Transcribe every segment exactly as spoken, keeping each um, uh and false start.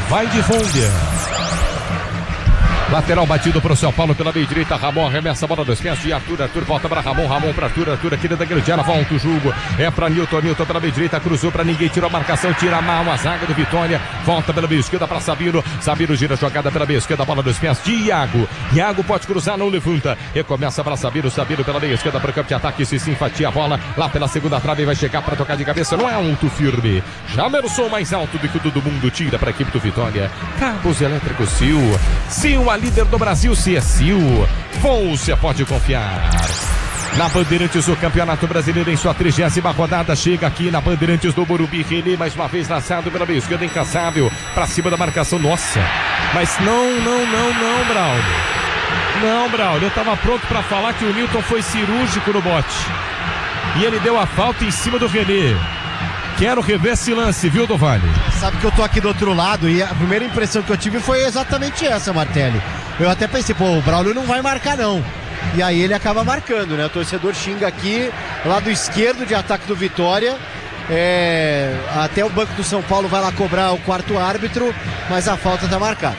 Vai de Vondia. Lateral batido para o São Paulo pela meia direita. Ramon arremessa a bola dos pés de Arthur. Arthur volta para Ramon. Ramon para Arthur. Arthur aqui da grande área. Volta o jogo. É para Nilton. Nilton pela meia direita. Cruzou para ninguém. Tirou a marcação. Tira mal a zaga do Vitória. Volta pela meia esquerda para Sabino. Sabino gira a jogada pela meia esquerda. Bola dos pés de Iago. Iago pode cruzar. Não levanta. Recomeça para Sabino. Sabino pela meia esquerda para o campo de ataque. Se sim, fatia a bola. Lá pela segunda trave. Vai chegar para tocar de cabeça. Não é alto firme. Jamerson mais alto do que todo mundo. Tira para a equipe do Vitória. Cabos elétricos Sil. Sil, a líder do Brasil. Se é Sil, você pode confiar. Na Bandeirantes, o Campeonato Brasileiro em sua trigésima rodada chega aqui na Bandeirantes do Morumbi. René mais uma vez lançado pela meia esquerda, incansável, pra cima da marcação. Nossa, mas não, não, não, não, Braulio. Não, Braulio, eu tava pronto pra falar que o Nilton foi cirúrgico no bote. E ele deu a falta em cima do René. Quero rever esse lance, viu, do Vale? Sabe que eu tô aqui do outro lado e a primeira impressão que eu tive foi exatamente essa, Martelli. Eu até pensei, pô, o Braulio não vai marcar não. E aí ele acaba marcando, né? O torcedor xinga aqui, lado esquerdo de ataque do Vitória. É... Até o banco do São Paulo vai lá cobrar o quarto árbitro, mas a falta tá marcada.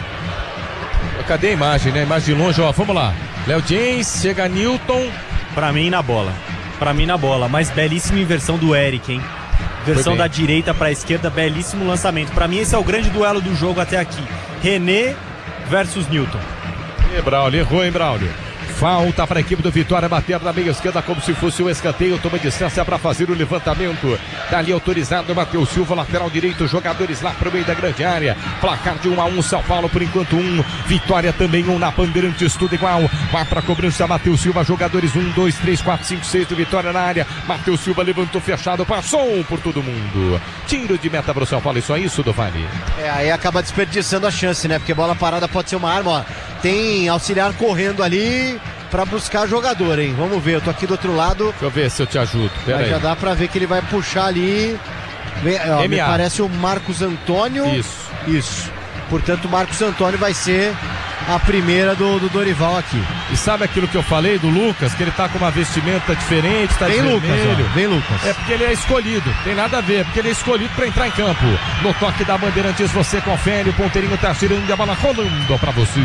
Cadê a imagem, né? Imagem de longe, ó, vamos lá. Léo James, chega Nilton. Pra mim na bola. Pra mim na bola, mas belíssima inversão do Eric, hein? Versão da direita para a esquerda, belíssimo lançamento. Para mim esse é o grande duelo do jogo até aqui. René versus Nilton. E Braulio, errou, hein, Braulio? Falta para a equipe do Vitória bater na meia esquerda como se fosse um escanteio. Toma distância para fazer o levantamento. Dali autorizado, Matheus Silva, lateral direito. Jogadores lá para o meio da grande área. Placar de um a um, São Paulo por enquanto um. Vitória também um na Bandeirantes, tudo igual. Vai para a cobrança, Matheus Silva. Jogadores um, dois, três, quatro, cinco, seis do Vitória na área. Matheus Silva levantou fechado, passou por todo mundo. Tiro de meta para o São Paulo, isso é isso, do Vale. É, aí acaba desperdiçando a chance, né? Porque bola parada pode ser uma arma, ó. Tem auxiliar correndo ali pra buscar jogador, hein? Vamos ver, eu tô aqui do outro lado. Deixa eu ver se eu te ajudo. Pera aí. Já dá pra ver que ele vai puxar ali. Vem, ó, me parece o Marcos Antônio. Isso. Isso. Portanto, o Marcos Antônio vai ser a primeira do, do Dorival aqui. E sabe aquilo que eu falei do Lucas? Que ele tá com uma vestimenta diferente, tá vem de Lucas, vermelho. Ó, vem Lucas. É porque ele é escolhido, tem nada a ver, porque ele é escolhido pra entrar em campo. No toque da Bandeirantes você confere, o ponteirinho tá girando e a bola rolando pra você.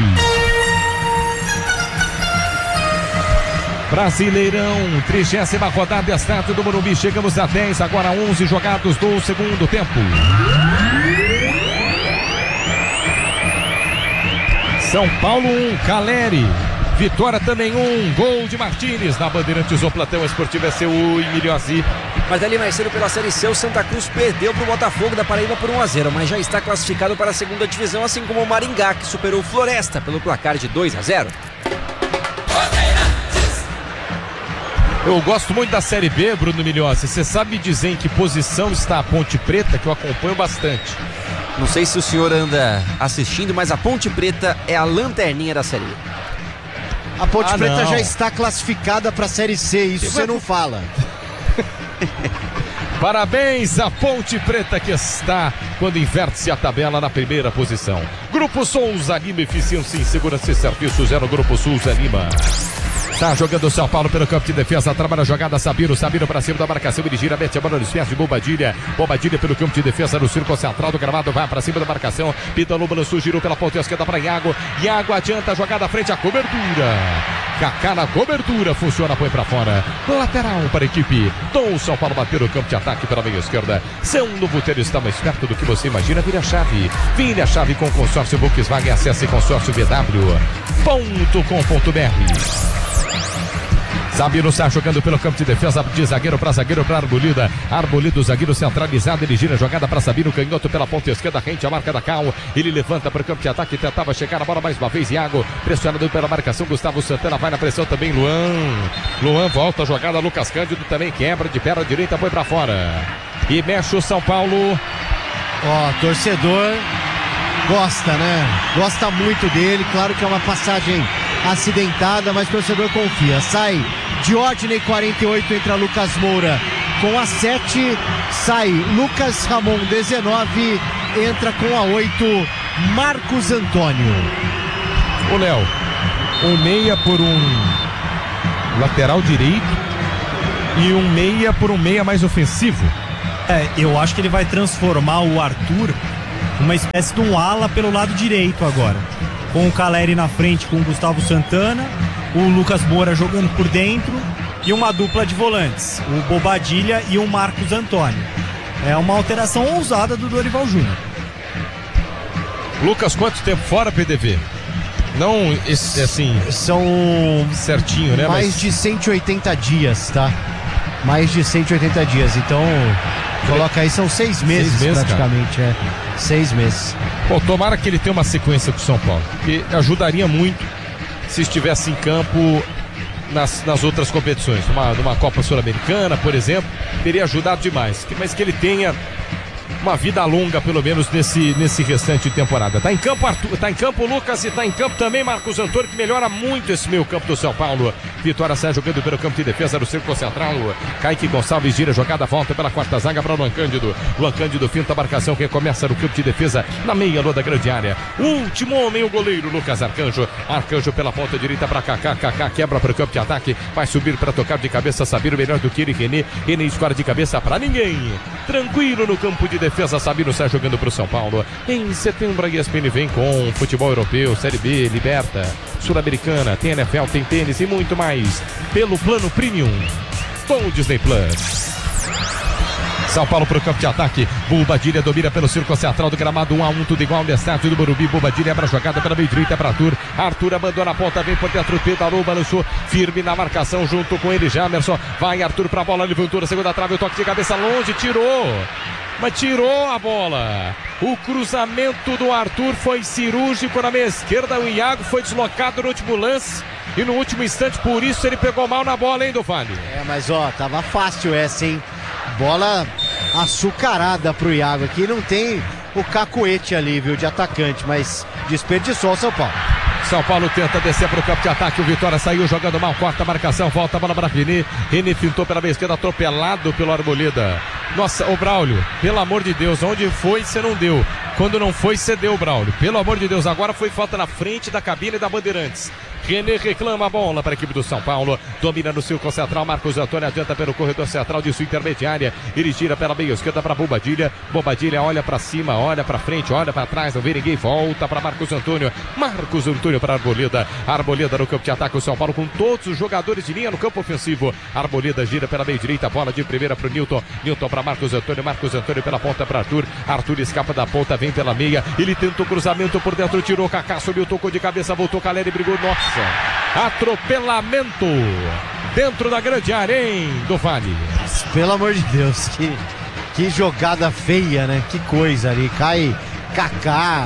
Brasileirão, trigésima rodada, estádio do Morumbi. Chegamos a dez, agora onze jogados do segundo tempo. São Paulo um, Caleri. Vitória também um, gol de Martínez na Bandeirantes, o Platão Esportivo S U e Milhozzi. Mas ali mais cedo pela Série C, o Santa Cruz perdeu para o Botafogo da Paraíba por um a zero, mas já está classificado para a segunda divisão, assim como o Maringá, que superou o Floresta pelo placar de dois a zero. Eu gosto muito da Série B, Bruno Milhozzi. Você sabe dizer em que posição está a Ponte Preta, que eu acompanho bastante? Não sei se o senhor anda assistindo, mas a Ponte Preta é a lanterninha da Série B. A Ponte ah, Preta não. já está classificada para a Série C, isso você não fala. Parabéns à Ponte Preta, que está quando inverte-se a tabela na primeira posição. Grupo Souza Lima, eficiência em segurança e serviços é no Grupo Souza Lima. Tá jogando o São Paulo pelo campo de defesa, trabalha a jogada, Sabino, Sabino para cima da marcação, ele gira, mete a bola nos pés de Bobadilha, Bobadilha pelo campo de defesa no círculo central do gramado, vai para cima da marcação, Pita balançou, girou pela ponta esquerda para Iago, Iago adianta a jogada à frente, a cobertura, Kaká na cobertura, funciona, põe para fora, lateral para a equipe do São Paulo, bater no campo de ataque pela meia esquerda, São Novotelho está mais perto do que você imagina, vira a chave, vira a chave com o consórcio Volkswagen, acesse consórcio b w ponto com ponto b r. Sabino está jogando pelo campo de defesa de zagueiro para zagueiro para Arbolida. Arbolida, zagueiro centralizado, ele gira a jogada para Sabino, canhoto pela ponta esquerda, rente a marca da Cal. Ele levanta para o campo de ataque, tentava chegar a bola mais uma vez. Iago, pressionado pela marcação, Gustavo Santana vai na pressão também. Luan, Luan volta a jogada, Lucas Cândido também quebra de perna direita, foi para fora. E mexe o São Paulo. Ó, torcedor gosta, né? Gosta muito dele, claro que é uma passagem acidentada, mas o torcedor confia. Sai Diógenes quarenta e oito, entra Lucas Moura com a sete, sai Lucas Ramon dezenove, entra com a oito Marcos Antônio. Ô Léo, um meia por um lateral direito e um meia por um meia mais ofensivo. É, eu acho que ele vai transformar o Arthur uma espécie de um ala pelo lado direito agora. Com o Caleri na frente, com o Gustavo Santana, o Lucas Moura jogando por dentro e uma dupla de volantes, o Bobadilha e o Marcos Antônio. É uma alteração ousada do Dorival Júnior. Lucas, quanto tempo fora, P D V? Não, esse, assim, são certinho, né? Mais Mas... de cento e oitenta dias, tá? Mais de cento e oitenta dias, então coloca aí, são seis meses, seis meses praticamente, é. Seis meses. Pô, tomara que ele tenha uma sequência com o São Paulo, que ajudaria muito se estivesse em campo nas, nas outras competições, numa, numa Copa Sul-Americana, por exemplo, teria ajudado demais, mas que ele tenha uma vida longa, pelo menos, nesse, nesse restante de temporada. Tá em campo Arthur, tá em campo Lucas e tá em campo também Marcos Antônio, que melhora muito esse meio campo do São Paulo. Vitória sai jogando pelo campo de defesa do Círculo Central. Kaique Gonçalves gira, jogada, volta pela quarta zaga para o Luan Cândido. Luan Cândido finta a marcação, que começa no campo de defesa, na meia lua da grande área. Último homem, o goleiro Lucas Arcanjo. Arcanjo pela ponta direita para Kaká. Kaká quebra para o campo de ataque, vai subir para tocar de cabeça, Sabino melhor do que ele, René. René escora de cabeça para ninguém. Tranquilo no campo de defesa, Sabino sai jogando para o São Paulo. Em setembro a E S P N vem com futebol europeu, Série B, Liberta, Sul-Americana, tem N F L, tem tênis e muito mais pelo plano Premium do Disney Plus. São Paulo para o campo de ataque. Bobadilha domina pelo círculo central do gramado. um a um, tudo igual no estádio do Morumbi. Bobadilha abre a jogada pela meio direita para Arthur. Arthur abandona a ponta, vem por dentro, pedalou, balançou, firme na marcação junto com ele. Jamerson vai, Arthur para a bola, levantou na segunda trave, o toque de cabeça longe, tirou. Mas tirou a bola. O cruzamento do Arthur foi cirúrgico na meia esquerda. O Iago foi deslocado no último lance. E no último instante, por isso ele pegou mal na bola, hein, do Vale? É, mas ó, tava fácil essa, hein? Bola açucarada pro Iago aqui. Não tem o cacuete ali, viu, de atacante, mas desperdiçou o São Paulo. São Paulo tenta descer para o campo de ataque. O Vitória saiu jogando mal, corta a marcação, volta a bola para René. René fintou pela meia esquerda, atropelado pelo Arboleda. Nossa, ô Braulio, pelo amor de Deus, onde foi, você não deu. Quando não foi, você deu, Braulio. Pelo amor de Deus, agora foi falta na frente da cabine da Bandeirantes. René reclama a bola para a equipe do São Paulo. Domina no círculo central. Marcos Antônio adianta pelo corredor central de sua intermediária. Ele gira pela meia esquerda para Bobadilha. Bobadilha olha para cima, olha para frente, olha para trás. Não vê ninguém. Volta para Marcos Antônio. Marcos Antônio para Arboleda. Arboleda no campo de ataque. O São Paulo com todos os jogadores de linha no campo ofensivo. Arboleda gira pela meia direita. Bola de primeira para o Newton. Newton para Marcos Antônio. Marcos Antônio pela ponta para Arthur. Arthur escapa da ponta, vem pela meia. Ele tenta o cruzamento por dentro. Tirou Kaká, subiu, tocou de cabeça. Voltou Caleri, brigou. Nossa! Atropelamento dentro da grande área, hein, do Vale. Pelo amor de Deus, que, que jogada feia, né? Que coisa ali. Cai Kaká,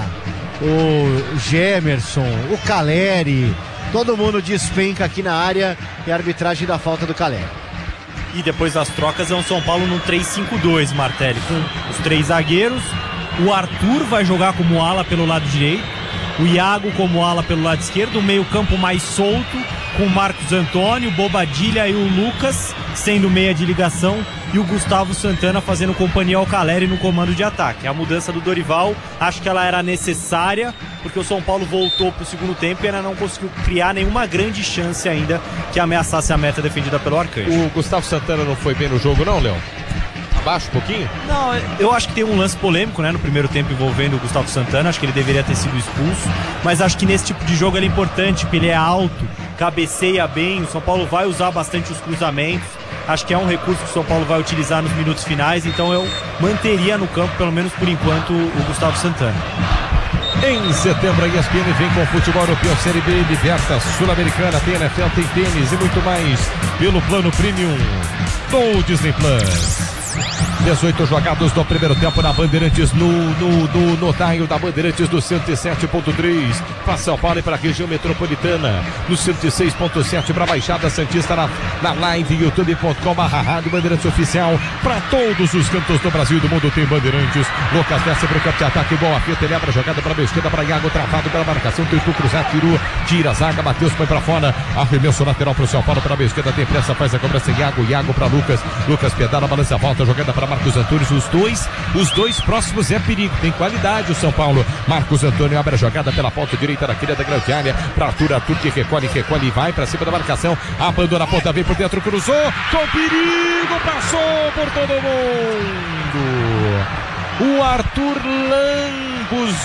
o Gemerson, o Caleri. Todo mundo despenca aqui na área e a arbitragem da falta do Caleri. E depois das trocas é um São Paulo no três cinco dois, Martelli, com os três zagueiros. O Arthur vai jogar como ala pelo lado direito. O Iago como ala pelo lado esquerdo, o meio campo mais solto, com o Marcos Antônio, Bobadilha e o Lucas sendo meia de ligação e o Gustavo Santana fazendo companhia ao Caleri no comando de ataque. A mudança do Dorival, acho que ela era necessária, porque o São Paulo voltou para o segundo tempo e ainda não conseguiu criar nenhuma grande chance ainda que ameaçasse a meta defendida pelo Arcanjo. O Gustavo Santana não foi bem no jogo não, Léo? Abaixo um pouquinho? Não, eu acho que tem um lance polêmico, né, no primeiro tempo envolvendo o Gustavo Santana, acho que ele deveria ter sido expulso, mas acho que nesse tipo de jogo ele é importante, porque ele é alto, cabeceia bem, o São Paulo vai usar bastante os cruzamentos, acho que é um recurso que o São Paulo vai utilizar nos minutos finais, então eu manteria no campo, pelo menos por enquanto, o Gustavo Santana. Em setembro a E S P N vem com futebol europeu, Série B, Liberta, Sul-Americana, tem N F L, tem tênis e muito mais pelo plano Premium do Disney Plus. dezoito jogados do primeiro tempo na Bandeirantes, no, no, no, no taio da Bandeirantes do cento e sete ponto três para São Paulo e para a região metropolitana, no cento e seis ponto sete para a Baixada Santista, na, na live youtube ponto com barra rádio Bandeirantes Oficial, para todos os cantos do Brasil e do mundo tem Bandeirantes. Lucas desce para o campo de ataque, boa fita, ele abre a jogada para a esquerda, para Iago, travado pela marcação, tentou cruzar, tirou, tira a zaga, Matheus foi para fora, arremesso lateral para o São Paulo, para a esquerda, tem pressa, faz a cobrança, Iago, Iago para Lucas, Lucas pedala, balança a volta, jogada para Marcos Antônio, os dois, os dois próximos é perigo, tem qualidade o São Paulo. Marcos Antônio abre a jogada pela ponta direita daquele da grande área, para Arthur, Arthur que recolhe, recolhe e vai para cima da marcação, abandona a ponta, vem por dentro, cruzou, com perigo, passou por todo mundo. O Arthur tempos